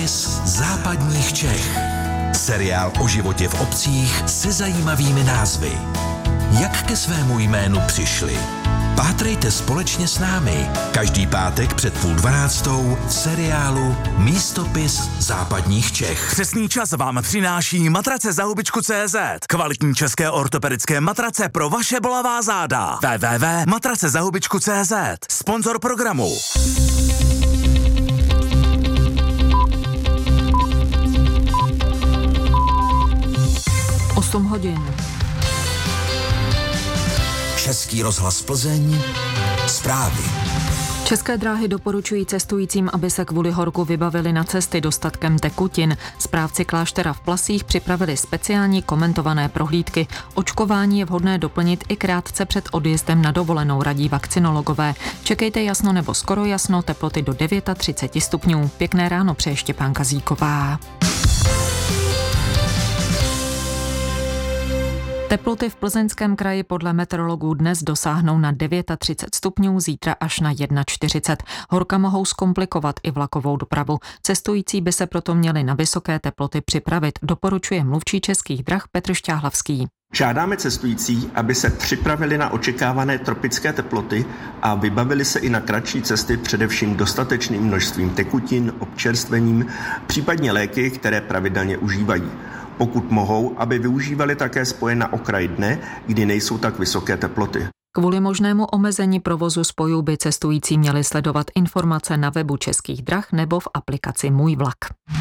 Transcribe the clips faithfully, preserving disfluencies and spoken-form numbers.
Místopis západních Čech. Seriál o životě v obcích se zajímavými názvy. Jak ke svému jménu přišli? Pátrejte společně s námi každý pátek před půl dvanáctou v seriálu Místopis západních Čech. Přesný čas vám přináší matrace za hubičku tečka cé zet. Kvalitní české ortopedické matrace pro vaše bolavá záda. w w w tečka matrace za hubičku tečka cé zet. Sponzor programu. osm hodin. Český rozhlas Plzeň. Zprávy. České dráhy doporučují cestujícím, aby se kvůli horku vybavili na cesty dostatkem tekutin. Správci kláštera v Plasích připravili speciální komentované prohlídky. Očkování je vhodné doplnit i krátce před odjezdem na dovolenou, radí vakcinologové. Čekejte jasno nebo skoro jasno, teploty do třicet devět stupňů. Pěkné ráno přeje Štěpán Kazíková. Teploty v Plzeňském kraji podle meteorologů dnes dosáhnou na třicet devět stupňů, zítra až na čtyřicet jedna. Horka mohou zkomplikovat i vlakovou dopravu. Cestující by se proto měli na vysoké teploty připravit, doporučuje mluvčí Českých drah Petr Šťáhlavský. Žádáme cestující, aby se připravili na očekávané tropické teploty a vybavili se i na kratší cesty především dostatečným množstvím tekutin, občerstvením, případně léky, které pravidelně užívají. Pokud mohou, aby využívali také spoje na okraj dne, kdy nejsou tak vysoké teploty. Kvůli možnému omezení provozu spojů by cestující měli sledovat informace na webu Českých drah nebo v aplikaci Můj vlak.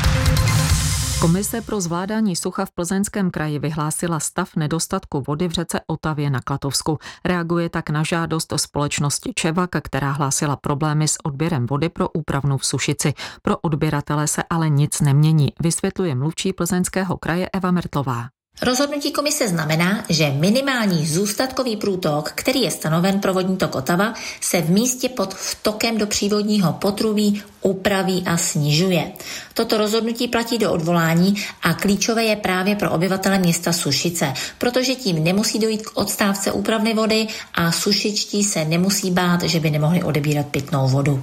Komise pro zvládání sucha v Plzeňském kraji vyhlásila stav nedostatku vody v řece Otavě na Klatovsku. Reaguje tak na žádost společnosti Čevak, která hlásila problémy s odběrem vody pro úpravnu v Sušici. Pro odběratele se ale nic nemění, vysvětluje mluvčí Plzeňského kraje Eva Mertlová. Rozhodnutí komise znamená, že minimální zůstatkový průtok, který je stanoven pro vodní tok Otava, se v místě pod vtokem do přívodního potrubí upraví a snižuje. Toto rozhodnutí platí do odvolání a klíčové je právě pro obyvatele města Sušice, protože tím nemusí dojít k odstávce úpravny vody a sušičtí se nemusí bát, že by nemohli odebírat pitnou vodu.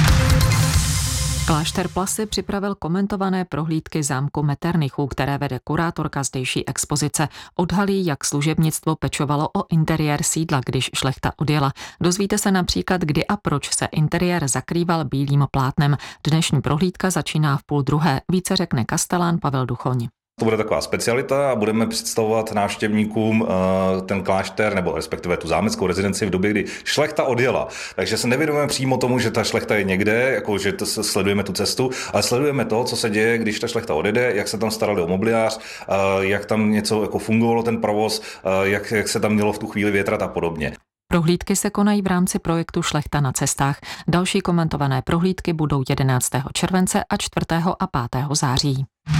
Klášter Plasy připravil komentované prohlídky zámku Metternichů, které vede kurátorka zdejší expozice. Odhalí, jak služebnictvo pečovalo o interiér sídla, když šlechta odjela. Dozvíte se například, kdy a proč se interiér zakrýval bílým plátnem. Dnešní prohlídka začíná v půl druhé. Více řekne kastelán Pavel Duchoň. To bude taková specialita a budeme představovat návštěvníkům uh, ten klášter, nebo respektive tu zámeckou rezidenci v době, kdy šlechta odjela. Takže se nevěnujeme přímo tomu, že ta šlechta je někde, jako že to sledujeme tu cestu, ale sledujeme to, co se děje, když ta šlechta odjede, jak se tam starali o mobiliář, uh, jak tam něco jako fungovalo ten provoz, uh, jak, jak se tam mělo v tu chvíli větrat a podobně. Prohlídky se konají v rámci projektu Šlechta na cestách. Další komentované prohlídky budou jedenáctého července a čtvrtého a pátého září.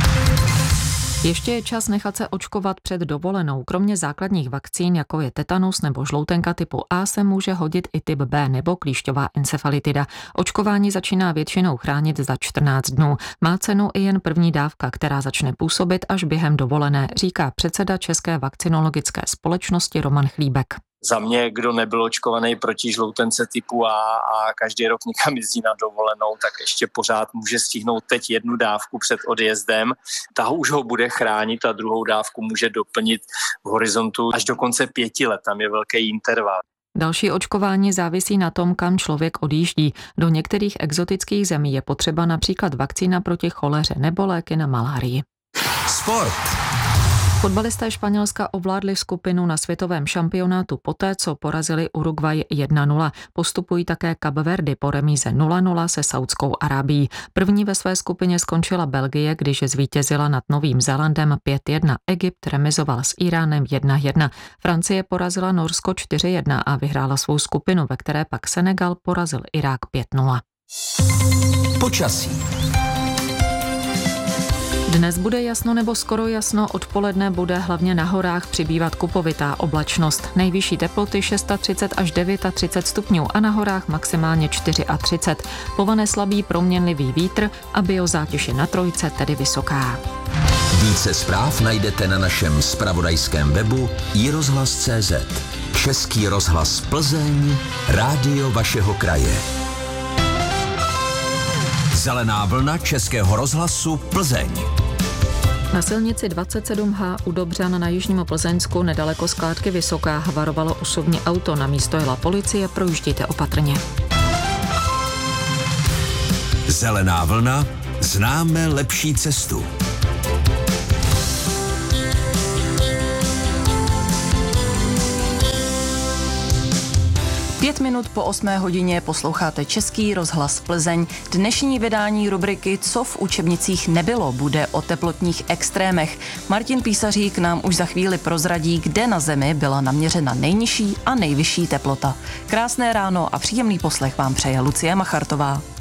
Ještě je čas nechat se očkovat před dovolenou. Kromě základních vakcín, jako je tetanus nebo žloutenka typu A, se může hodit i typ B nebo klíšťová encefalitida. Očkování začíná většinou chránit za čtrnáct dnů. Má cenu i jen první dávka, která začne působit až během dovolené, říká předseda České vakcinologické společnosti Roman Chlíbek. Za mě, kdo nebyl očkovaný proti žloutence typu A a každý rok někam jezdí na dovolenou, tak ještě pořád může stihnout teď jednu dávku před odjezdem. Ta už ho bude chránit a druhou dávku může doplnit v horizontu až do konce pěti let. Tam je velký interval. Další očkování závisí na tom, kam člověk odjíždí. Do některých exotických zemí je potřeba například vakcína proti choleře nebo léky na malárii. Sport. Fotbalisté Španělska ovládli skupinu na světovém šampionátu poté, co porazili Uruguay jedna nula. Postupují také Kapverdy po remíze nula nula se Saudskou Arábií. První ve své skupině skončila Belgie, když zvítězila nad Novým Zélandem pět jedna. Egypt remizoval s Iránem jedna jedna. Francie porazila Norsko čtyři jedna a vyhrála svou skupinu, ve které pak Senegal porazil Irák pět nula. Počasí. Dnes bude jasno nebo skoro jasno, odpoledne bude hlavně na horách přibývat kupovitá oblačnost. Nejvyšší teploty třicet šest až třicet devět stupňů a na horách maximálně třicet čtyři. Povane slabý proměnlivý vítr a biozátěž je na trojce, tedy vysoká. Více zpráv najdete na našem zpravodajském webu i rozhlas tečka cé zet. Český rozhlas Plzeň, rádio vašeho kraje. Zelená vlna Českého rozhlasu Plzeň. Na silnici dvacet sedm H u Dobřan na jižním Plzeňsku nedaleko skládky Vysoká havarovalo osobní auto. Na místo jela policie, projíždějte opatrně. Zelená vlna, známe lepší cestu. Pět minut po osmé hodině posloucháte Český rozhlas Plzeň. Dnešní vydání rubriky Co v učebnicích nebylo bude o teplotních extrémech. Martin Písařík nám už za chvíli prozradí, kde na Zemi byla naměřena nejnižší a nejvyšší teplota. Krásné ráno a příjemný poslech vám přeje Lucie Machartová.